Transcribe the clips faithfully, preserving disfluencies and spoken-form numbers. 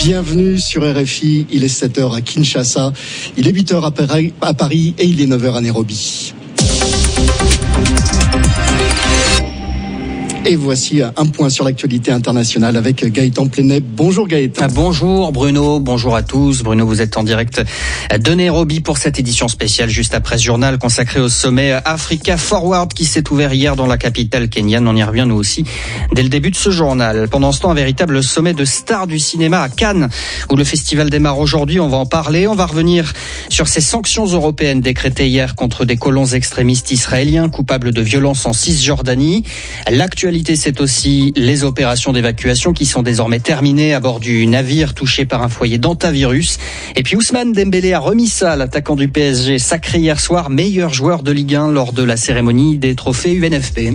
Bienvenue sur R F I, il est sept heures à Kinshasa, il est huit heures à Paris et il est neuf heures à Nairobi. Et voici un point sur l'actualité internationale avec Gaëtan Plenet. Bonjour Gaëtan. Bonjour Bruno, bonjour à tous. Bruno, vous êtes en direct de Nairobi pour cette édition spéciale juste après ce journal consacré au sommet Africa Forward qui s'est ouvert hier dans la capitale kenyane. On y revient nous aussi dès le début de ce journal. Pendant ce temps, un véritable sommet de stars du cinéma à Cannes où le festival démarre aujourd'hui. On va en parler. On va revenir sur ces sanctions européennes décrétées hier contre des colons extrémistes israéliens coupables de violences en Cisjordanie. L'actualité, c'est aussi les opérations d'évacuation qui sont désormais terminées à bord du navire touché par un foyer d'hantavirus. Et puis Ousmane Dembélé a remis ça, l'attaquant du P S G, sacré hier soir meilleur joueur de Ligue un lors de la cérémonie des trophées U N F P.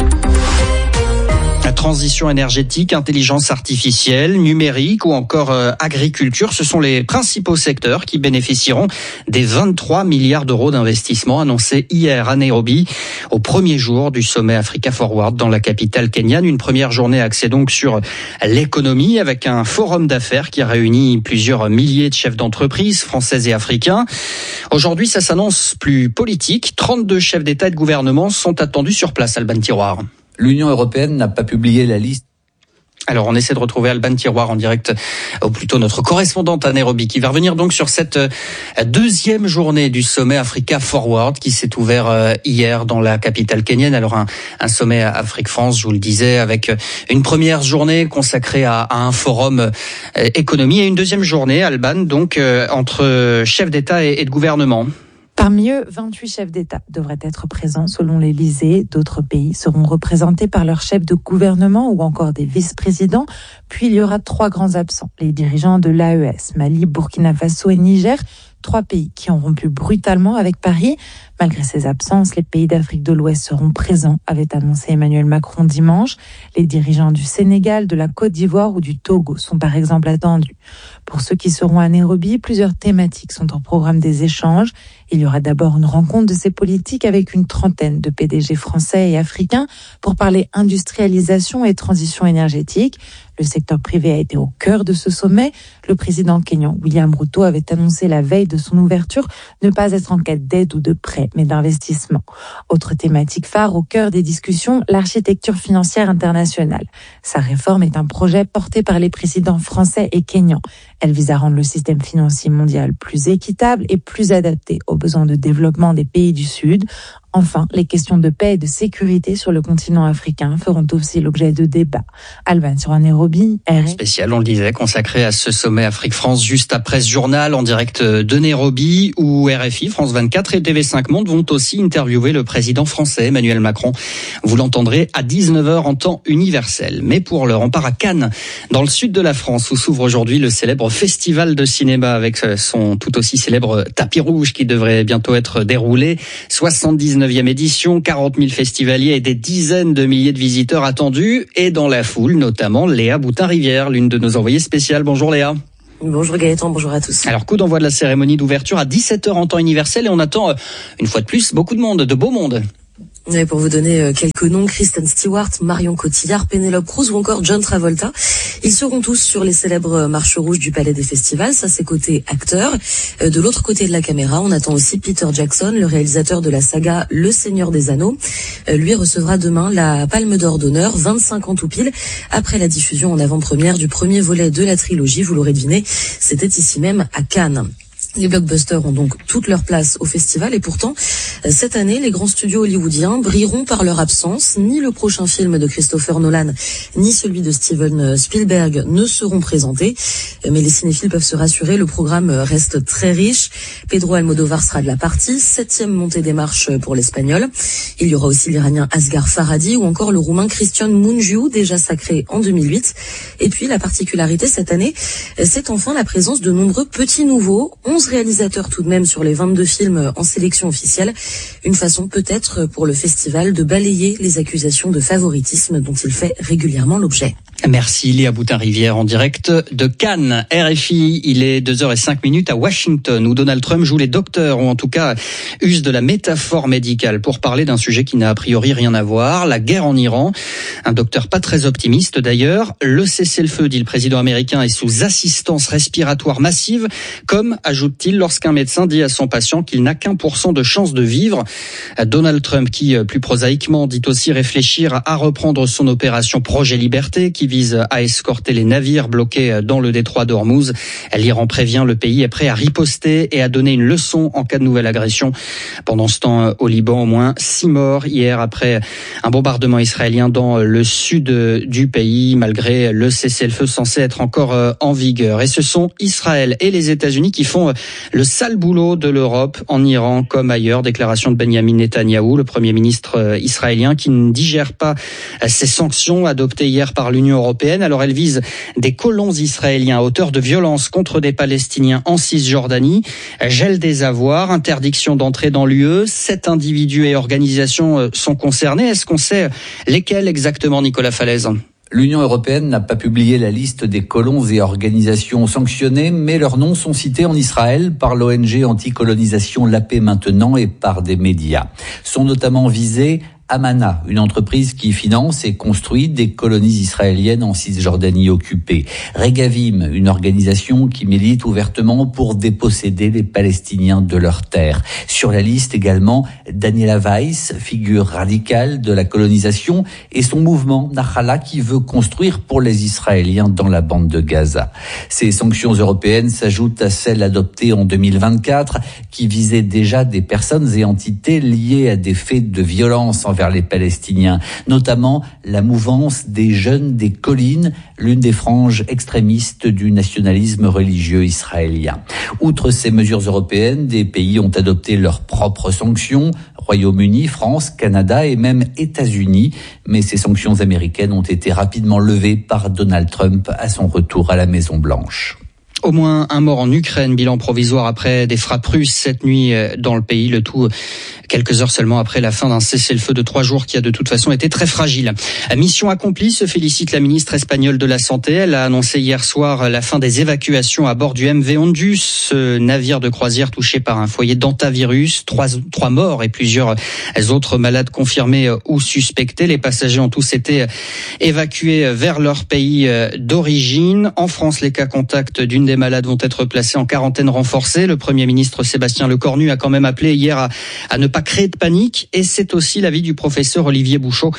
La transition énergétique, intelligence artificielle, numérique ou encore euh, agriculture, ce sont les principaux secteurs qui bénéficieront des vingt-trois milliards d'euros d'investissement annoncés hier à Nairobi au premier jour du sommet Africa Forward dans la capitale kenyane. Une première journée axée donc sur l'économie avec un forum d'affaires qui réunit plusieurs milliers de chefs d'entreprise français et africains. Aujourd'hui, ça s'annonce plus politique. trente-deux chefs d'État et de gouvernement sont attendus sur place, Alban Tiroir. L'Union européenne n'a pas publié la liste. Alors, on essaie de retrouver Alban Tiroir en direct, ou plutôt notre correspondante à Nairobi, qui va revenir donc sur cette deuxième journée du sommet Africa Forward qui s'est ouvert hier dans la capitale kenyane. Alors, un, un sommet Afrique-France, je vous le disais, avec une première journée consacrée à, à un forum économie et une deuxième journée, Alban, donc, entre chefs d'État et, et de gouvernement. Parmi eux, vingt-huit chefs d'État devraient être présents selon l'Élysée. D'autres pays seront représentés par leurs chefs de gouvernement ou encore des vice-présidents. Puis il y aura trois grands absents, les dirigeants de l'A E S, Mali, Burkina Faso et Niger. Trois pays qui ont rompu brutalement avec Paris. Malgré ces absences, les pays d'Afrique de l'Ouest seront présents, avait annoncé Emmanuel Macron dimanche. Les dirigeants du Sénégal, de la Côte d'Ivoire ou du Togo sont par exemple attendus. Pour ceux qui seront à Nairobi, plusieurs thématiques sont au programme des échanges. Il y aura d'abord une rencontre de ces politiques avec une trentaine de P D G français et africains pour parler industrialisation et transition énergétique. Le secteur privé a été au cœur de ce sommet. Le président kényan William Ruto avait annoncé la veille de son ouverture ne pas être en quête d'aide ou de prêt, mais d'investissement. Autre thématique phare au cœur des discussions, l'architecture financière internationale. Sa réforme est un projet porté par les présidents français et kenyans. Elle vise à rendre le système financier mondial plus équitable et plus adapté aux besoins de développement des pays du Sud. Enfin, les questions de paix et de sécurité sur le continent africain feront aussi l'objet de débats. Alban sur Nairobi, R F I. Spécial, on le disait, consacré à ce sommet Afrique-France juste après ce journal en direct de Nairobi où R F I, France vingt-quatre et T V cinq Monde vont aussi interviewer le président français Emmanuel Macron. Vous l'entendrez à dix-neuf heures en temps universel. Mais pour l'heure, on part à Cannes, dans le sud de la France, où s'ouvre aujourd'hui le célèbre festival de cinéma avec son tout aussi célèbre tapis rouge qui devrait bientôt être déroulé. soixante-dix-neuvième édition, quarante mille festivaliers et des dizaines de milliers de visiteurs attendus. Et dans la foule, notamment Léa Boutin-Rivière, l'une de nos envoyées spéciales. Bonjour Léa. Bonjour Gaëtan, bonjour à tous. Alors, coup d'envoi de la cérémonie d'ouverture à dix-sept heures en temps universel et on attend, une fois de plus, beaucoup de monde, de beau monde. Et pour vous donner quelques noms, Kristen Stewart, Marion Cotillard, Penelope Cruz ou encore John Travolta. Ils seront tous sur les célèbres marches rouges du Palais des Festivals. Ça, c'est côté acteur. De l'autre côté de la caméra, on attend aussi Peter Jackson, le réalisateur de la saga Le Seigneur des Anneaux. Lui recevra demain la Palme d'Or d'honneur, vingt-cinq ans tout pile, après la diffusion en avant-première du premier volet de la trilogie. Vous l'aurez deviné, c'était ici même à Cannes. Les blockbusters ont donc toute leur place au festival et pourtant, cette année, les grands studios hollywoodiens brilleront par leur absence. Ni le prochain film de Christopher Nolan, ni celui de Steven Spielberg ne seront présentés. Mais les cinéphiles peuvent se rassurer, le programme reste très riche. Pedro Almodovar sera de la partie, septième montée des marches pour l'Espagnol. Il y aura aussi l'Iranien Asghar Farhadi ou encore le Roumain Cristian Mungiu, déjà sacré en deux mille huit. Et puis, la particularité cette année, c'est enfin la présence de nombreux petits nouveaux, onze réalisateurs tout de même sur les vingt-deux films en sélection officielle. Une façon peut-être pour le festival de balayer les accusations de favoritisme dont il fait régulièrement l'objet. Merci Léa Boutin-Rivière en direct de Cannes. R F I, il est deux heures cinq minutes à Washington où Donald Trump joue les docteurs ou en tout cas use de la métaphore médicale pour parler d'un sujet qui n'a a priori rien à voir, la guerre en Iran. Un docteur pas très optimiste d'ailleurs. Le cessez-le-feu, dit le président américain, est sous assistance respiratoire massive, comme ajoute-t-il lorsqu'un médecin dit à son patient qu'il n'a qu'un pour cent de chance de vivre. Donald Trump qui, plus prosaïquement, dit aussi réfléchir à reprendre son opération Projet Liberté qui vise à escorter les navires bloqués dans le détroit d'Ormuz. L'Iran prévient, le pays est prêt à riposter et à donner une leçon en cas de nouvelle agression. Pendant ce temps, au Liban, au moins six morts hier après un bombardement israélien dans le sud du pays, malgré le cessez-le-feu censé être encore en vigueur. Et ce sont Israël et les États-Unis qui font le sale boulot de l'Europe en Iran comme ailleurs. Déclaration de Benjamin Netanyahou, le premier ministre israélien, qui ne digère pas ces sanctions adoptées hier par l'Union européenne. Alors elles visent des colons israéliens auteurs de violences contre des Palestiniens en Cisjordanie, gel des avoirs, interdiction d'entrée dans l'U E. Sept individus et organisations sont concernés. Est-ce qu'on sait lesquels exactement, Nicolas Falaise ? L'Union européenne n'a pas publié la liste des colons et organisations sanctionnées, mais leurs noms sont cités en Israël par l'O N G anti-colonisation La Paix Maintenant et par des médias. Sont notamment visés Amana, une entreprise qui finance et construit des colonies israéliennes en Cisjordanie occupée. Regavim, une organisation qui milite ouvertement pour déposséder les Palestiniens de leurs terres. Sur la liste également, Daniela Weiss, figure radicale de la colonisation, et son mouvement Nahala qui veut construire pour les Israéliens dans la bande de Gaza. Ces sanctions européennes s'ajoutent à celles adoptées en deux mille vingt-quatre qui visaient déjà des personnes et entités liées à des faits de violence envers vers les Palestiniens, notamment la mouvance des Jeunes des Collines, l'une des franges extrémistes du nationalisme religieux israélien. Outre ces mesures européennes, des pays ont adopté leurs propres sanctions, Royaume-Uni, France, Canada et même États-Unis, mais ces sanctions américaines ont été rapidement levées par Donald Trump à son retour à la Maison-Blanche. Au moins un mort en Ukraine, bilan provisoire après des frappes russes cette nuit dans le pays, le tout quelques heures seulement après la fin d'un cessez-le-feu de trois jours qui a de toute façon été très fragile. Mission accomplie, se félicite la ministre espagnole de la Santé. Elle a annoncé hier soir la fin des évacuations à bord du M V Ondus, ce navire de croisière touché par un foyer d'antavirus. Trois, trois morts et plusieurs autres malades confirmés ou suspectés. Les passagers ont tous été évacués vers leur pays d'origine. En France, les cas contacts d'une des malades vont être placés en quarantaine renforcée. Le Premier ministre Sébastien Lecornu a quand même appelé hier à, à ne pas créer de panique, et c'est aussi l'avis du professeur Olivier Bouchot,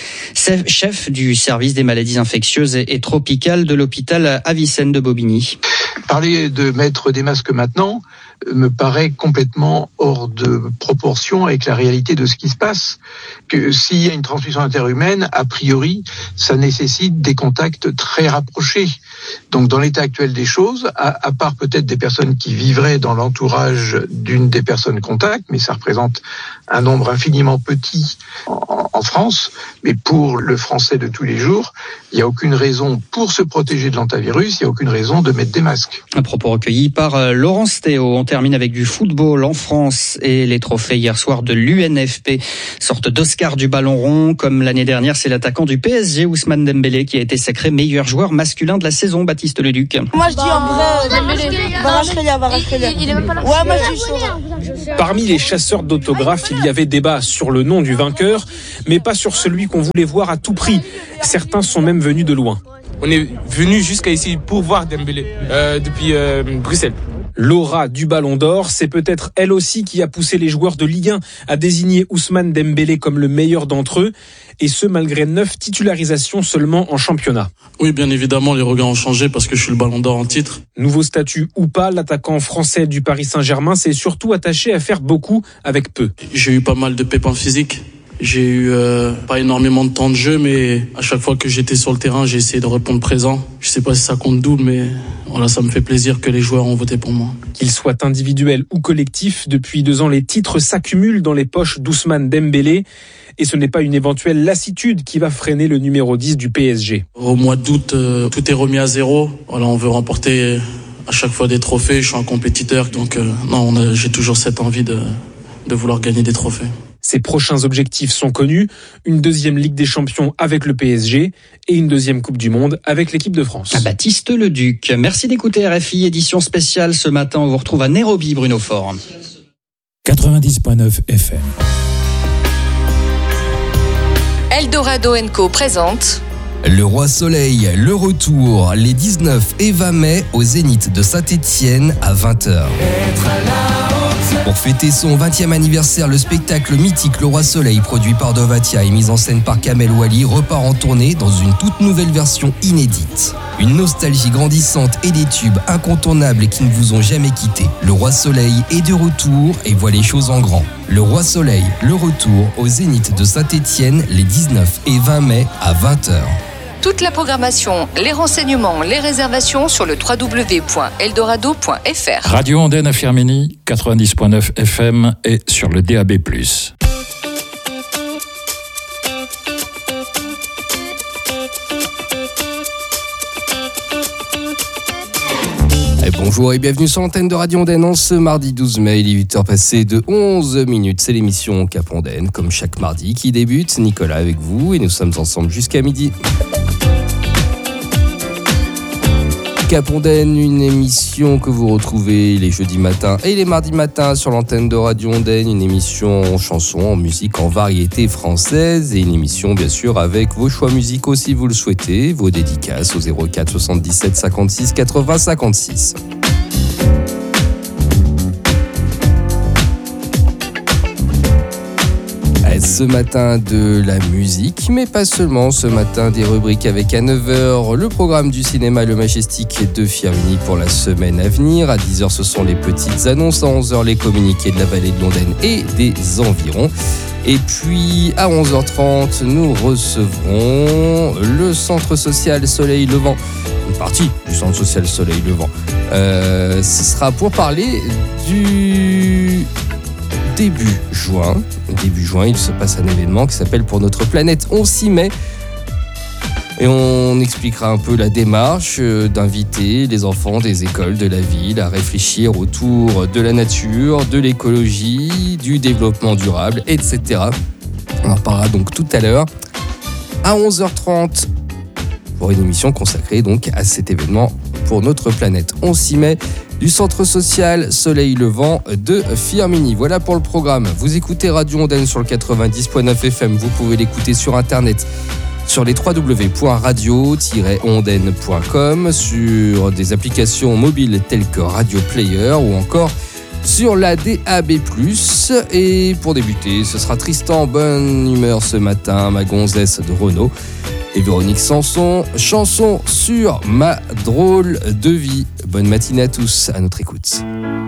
chef du service des maladies infectieuses et tropicales de l'hôpital Avicenne de Bobigny. Parler de mettre des masques maintenant me paraît complètement hors de proportion avec la réalité de ce qui se passe. Que s'il y a une transmission interhumaine, a priori, ça nécessite des contacts très rapprochés. Donc, dans l'état actuel des choses, à, à part peut-être des personnes qui vivraient dans l'entourage d'une des personnes contacts, mais ça représente un nombre infiniment petit en, en France, mais pour le français de tous les jours, il n'y a aucune raison, pour se protéger de l'antavirus, il n'y a aucune raison de mettre des masques. Un propos recueilli par Laurence Théo. On termine avec du football en France et les trophées hier soir de l'U N F P, sorte d'Oscar du ballon rond. Comme l'année dernière, c'est l'attaquant du P S G, Ousmane Dembélé, qui a été sacré meilleur joueur masculin de la saison, Baptiste Leduc. Moi je dis en vrai, Dembélé, Kvaratskhelia, Kvaratskhelia. Ouais, moi je dis chaud. Parmi les chasseurs d'autographes, il y avait débat sur le nom du vainqueur, mais pas sur celui qu'on voulait voir à tout prix. Certains sont même venus de loin. On est venu jusqu'à ici pour voir Dembélé, euh, depuis euh, Bruxelles. L'aura du Ballon d'Or, c'est peut-être elle aussi qui a poussé les joueurs de Ligue un à désigner Ousmane Dembélé comme le meilleur d'entre eux, et ce malgré neuf titularisations seulement en championnat. Oui, bien évidemment, les regards ont changé parce que je suis le Ballon d'Or en titre. Nouveau statut ou pas, l'attaquant français du Paris Saint-Germain s'est surtout attaché à faire beaucoup avec peu. J'ai eu pas mal de pépins physiques. J'ai eu euh, pas énormément de temps de jeu, mais à chaque fois que j'étais sur le terrain, j'ai essayé de répondre présent. Je sais pas si ça compte double, mais voilà, ça me fait plaisir que les joueurs ont voté pour moi. Qu'il soit individuel ou collectif, depuis deux ans, les titres s'accumulent dans les poches d'Ousmane Dembélé. Et ce n'est pas une éventuelle lassitude qui va freiner le numéro dix du P S G. Au mois d'août, euh, tout est remis à zéro. Voilà, on veut remporter à chaque fois des trophées. Je suis un compétiteur, donc euh, non, on a, j'ai toujours cette envie de, de vouloir gagner des trophées. Ses prochains objectifs sont connus, une deuxième Ligue des Champions avec le P S G et une deuxième Coupe du Monde avec l'équipe de France. À Baptiste Leduc. Merci d'écouter R F I, édition spéciale ce matin. On vous retrouve à Nairobi, Bruno Faure. quatre-vingt-dix virgule neuf F M. Eldorado and Co présente Le Roi Soleil, le retour, les dix-neuf et vingt mai au Zénith de Saint-Étienne à vingt heures. Pour fêter son vingtième anniversaire, le spectacle mythique Le Roi Soleil, produit par Dovatia et mis en scène par Kamel Wally, repart en tournée dans une toute nouvelle version inédite. Une nostalgie grandissante et des tubes incontournables qui ne vous ont jamais quitté. Le Roi Soleil est de retour et voit les choses en grand. Le Roi Soleil, le retour au Zénith de Saint-Étienne les dix-neuf et vingt mai à vingt heures. Toute la programmation, les renseignements, les réservations sur le w w w point eldorado point f r. Radio Andenne à Firminy, quatre-vingt-dix virgule neuf F M et sur le D A B plus. Et bonjour et bienvenue sur l'antenne de Radio Andenne en ce mardi douze mai, il est huit heures passées de onze minutes. C'est l'émission Cap Andenne, comme chaque mardi, qui débute. Nicolas avec vous et nous sommes ensemble jusqu'à midi. Cap Andenne, une émission que vous retrouvez les jeudis matins et les mardis matins sur l'antenne de Radio Andenne, une émission en chanson, en musique, en variété française et une émission bien sûr avec vos choix musicaux si vous le souhaitez, vos dédicaces au zéro quatre soixante-dix-sept cinquante-six quatre-vingts cinquante-six. Ce matin de la musique, mais pas seulement. Ce matin des rubriques avec à neuf heures le programme du cinéma Le Majestic de Firminy pour la semaine à venir. À dix heures ce sont les petites annonces, à onze heures les communiqués de la vallée de Londaine et des environs. Et puis à onze heures trente nous recevrons le centre social Soleil Levant, une partie du centre social Soleil Levant. Euh, ce sera pour parler du début juin. Début juin, il se passe un événement qui s'appelle Pour notre planète, on s'y met. Et on expliquera un peu la démarche d'inviter les enfants des écoles de la ville à réfléchir autour de la nature, de l'écologie, du développement durable, et cetera. On en parlera donc tout à l'heure à onze heures trente pour une émission consacrée donc à cet événement Pour notre planète, on s'y met, du centre social Soleil Levant de Firminy. Voilà pour le programme. Vous écoutez Radio Andenne sur le quatre-vingt-dix virgule neuf F M. Vous pouvez l'écouter sur internet sur les w w w point radio tiret ondaine point com, sur des applications mobiles telles que Radio Player ou encore sur la D A B plus. Et pour débuter, ce sera Tristan, bonne humeur ce matin, ma gonzesse de Renault, et Véronique Sanson, chanson sur ma drôle de vie. Bonne matinée à tous, à notre écoute.